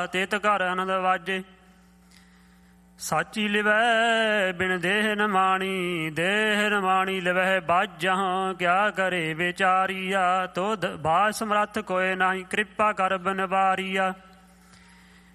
ਤਿਤ ਘਰ ਆਨੰਦ ਵਾਜੇ। ਸਾਚੀ ਲਿਵੈ ਬਿਨ ਦੇਹ ਨ ਮਾਣੀ, ਦੇਹ ਨ ਮਾਣੀ ਲਿਵੈ ਬਾਜਾਂ। ਕਿਆ ਕਰੇ ਵਿਚਾਰੀਆ, ਤੁਧ ਬਾਜ ਸਮਰੱਥ ਕੋਇ ਨਾਹੀ, ਕਿਰਪਾ ਕਰ ਬਨਵਾਰੀਆ।